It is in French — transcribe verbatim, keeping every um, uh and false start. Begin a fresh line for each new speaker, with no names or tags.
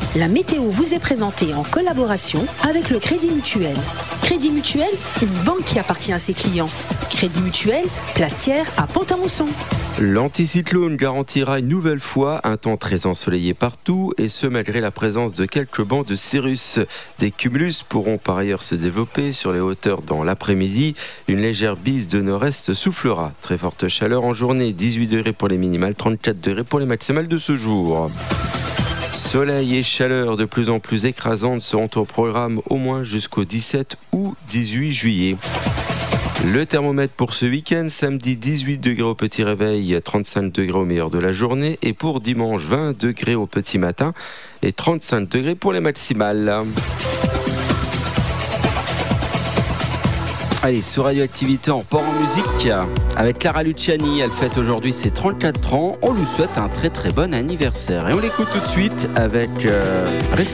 La météo vous est présentée en collaboration avec le Crédit Mutuel. Crédit Mutuel, une banque qui appartient à ses clients. Crédit Mutuel, Plastière à Pont-à-Mousson.
L'anticyclone garantira une nouvelle fois un temps très ensoleillé partout, et ce malgré la présence de quelques bancs de cirrus. Des cumulus pourront par ailleurs se développer sur les hauteurs dans l'après-midi. Une légère bise de nord-est soufflera. Très forte chaleur en journée, dix-huit degrés pour les minimales, trente-quatre degrés pour les maximales de ce jour. Soleil et chaleur de plus en plus écrasantes seront au programme au moins jusqu'au dix-sept ou dix-huit juillet. Le thermomètre pour ce week-end, samedi dix-huit degrés au petit réveil, trente-cinq degrés au meilleur de la journée, et pour dimanche vingt degrés au petit matin et trente-cinq degrés pour les maximales. Allez, sur Radioactivité, on part en musique avec Clara Luciani. Elle fête aujourd'hui ses trente-quatre ans. On lui souhaite un très très bon anniversaire. Et on l'écoute tout de suite avec euh, Respect.